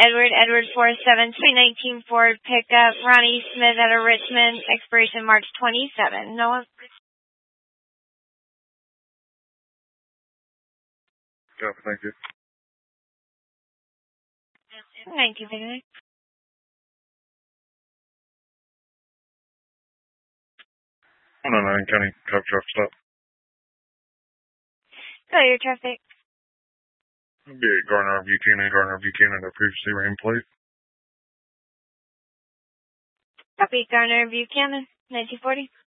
Edward 47 Ford pickup, Ronnie Smith out of Richmond, expiration March 27. Noah? Copy, thank you. 1959. County Cop Truck Stop. Your traffic. Be at Garner Buchanan, the previously ran plate. Copy, Garner Buchanan, 1940.